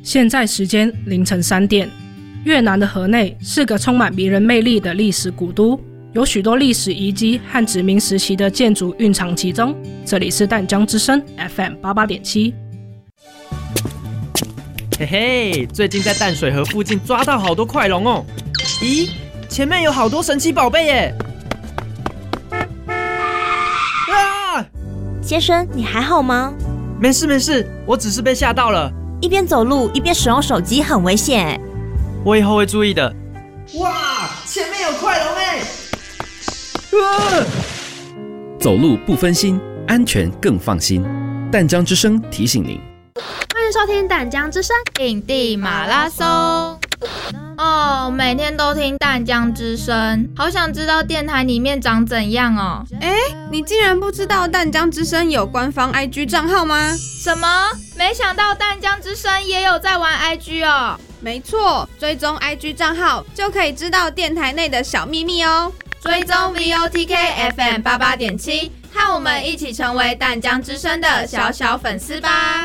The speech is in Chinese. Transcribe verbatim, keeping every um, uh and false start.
现在时间凌晨三点，越南的河内是个充满迷人魅力的历史古都，有许多历史遗迹和殖民时期的建筑蕴藏其中。这里是淡江之声 F M 八八点七。 嘿嘿，最近在淡水河附近抓到好多快龙哦！咦，前面有好多神奇宝贝耶！啊！ 先生，你还好吗？ 没事没事，我只是被吓到了。 一边走路一边使用手机很危险耶。 我以后会注意的。哇，前面有快龙哎！啊！ 走路不分心，安全更放心。淡江之声提醒您。 欢迎收听淡江之声印地马拉松。哦，每天都听淡江之声，好想知道电台里面长怎样哦。 哎，你竟然不知道淡江之声有官方 I G 账号吗？ 什么？没想到淡江之声也有在玩 I G 哦。 没错，追踪 I G 账号就可以知道电台内的小秘密哦。 追踪 V O T K F M 八八点七，和我们一起成为淡江之声的小小粉丝吧。